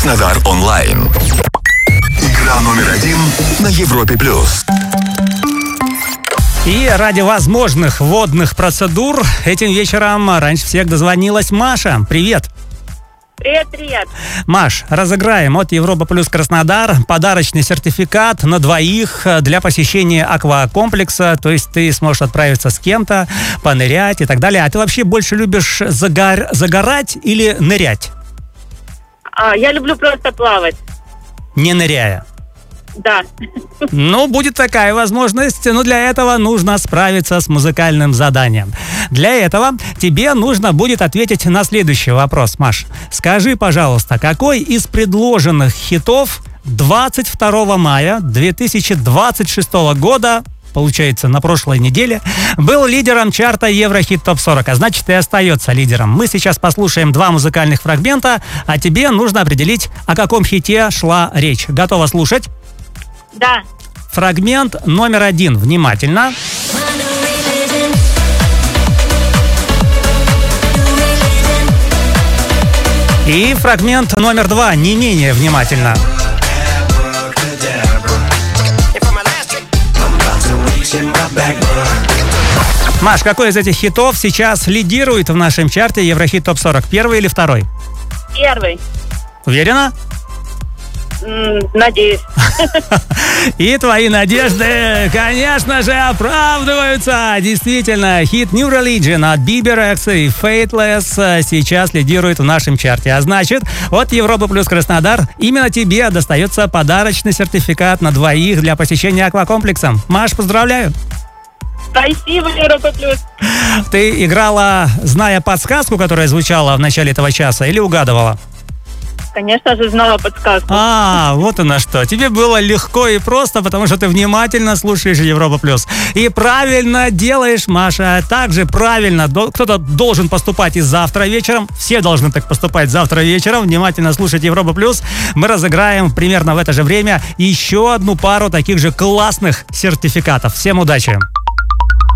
Краснодар онлайн. Игра номер 1 на Европе+. И ради возможных водных процедур этим вечером раньше всех дозвонилась Маша. Привет! Привет. Маш, разыграем от Европа Плюс Краснодар подарочный сертификат на двоих для посещения аквакомплекса. То есть ты сможешь отправиться с кем-то, понырять и так далее. А ты вообще больше любишь загорать или нырять? Я люблю просто плавать. Не ныряя? Да. Ну, будет такая возможность, но для этого нужно справиться с музыкальным заданием. Для этого тебе нужно будет ответить на следующий вопрос, Маш. Скажи, пожалуйста, какой из предложенных хитов 22 мая 2026 года, получается, на прошлой неделе, был лидером чарта Еврохит ТОП-40, а значит и остается лидером. Мы сейчас послушаем два музыкальных фрагмента, а тебе нужно определить, о каком хите шла речь. Готова слушать? Да. Фрагмент номер 1. Внимательно. И фрагмент номер 2. Не менее внимательно. Маш, какой из этих хитов сейчас лидирует в нашем чарте Еврохит ТОП-40? Первый или второй? Первый. Уверена? Надеюсь. И твои надежды, конечно же, оправдываются. Действительно, хит New Religion от Bieber X и Faithless сейчас лидирует в нашем чарте. А значит, от Европа Плюс Краснодар именно тебе достается подарочный сертификат на двоих для посещения аквакомплекса. Маш, поздравляю. Спасибо, Европа Плюс. Ты играла, зная подсказку, которая звучала в начале этого часа, или угадывала? Конечно же, знала подсказку. Вот она что. Тебе было легко и просто, потому что ты внимательно слушаешь Европа Плюс. И правильно делаешь, Маша. Также правильно. Кто-то должен поступать и завтра вечером. Все должны так поступать завтра вечером. Внимательно слушать Европа Плюс. Мы разыграем примерно в это же время еще одну пару таких же классных сертификатов. Всем удачи!